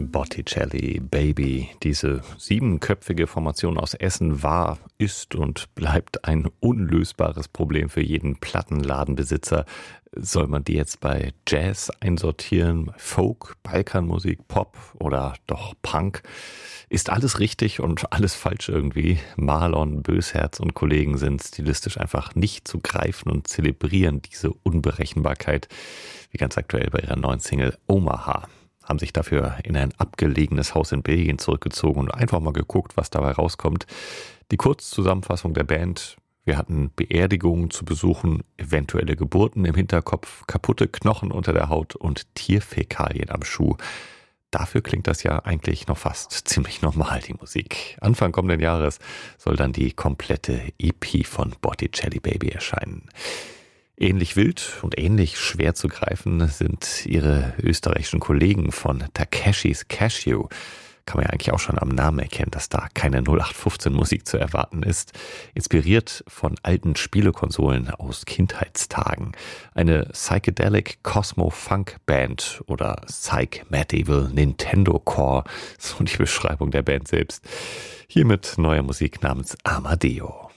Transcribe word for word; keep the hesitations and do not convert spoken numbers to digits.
Botticelli, Baby. Diese siebenköpfige Formation aus Essen war, ist und bleibt ein unlösbares Problem für jeden Plattenladenbesitzer. Soll man die jetzt bei Jazz einsortieren, Folk, Balkanmusik, Pop oder doch Punk? Ist alles richtig und alles falsch irgendwie? Marlon, Bösherz und Kollegen sind stilistisch einfach nicht zu greifen und zelebrieren diese Unberechenbarkeit, wie ganz aktuell bei ihrer neuen Single Omaha. Haben sich dafür in ein abgelegenes Haus in Belgien zurückgezogen und einfach mal geguckt, was dabei rauskommt. Die Kurzzusammenfassung der Band: Wir hatten Beerdigungen zu besuchen, eventuelle Geburten im Hinterkopf, kaputte Knochen unter der Haut und Tierfäkalien am Schuh. Dafür klingt das ja eigentlich noch fast ziemlich normal, die Musik. Anfang kommenden Jahres soll dann die komplette E P von Botticelli Baby erscheinen. Ähnlich wild und ähnlich schwer zu greifen sind ihre österreichischen Kollegen von Takeshis Cashew. Kann man ja eigentlich auch schon am Namen erkennen, dass da keine null acht fünfzehn Musik zu erwarten ist. Inspiriert von alten Spielekonsolen aus Kindheitstagen. Eine Psychedelic Cosmo Funk Band oder Psych Medieval Nintendo Core, so die Beschreibung der Band selbst. Hier mit neuer Musik namens Amadeo.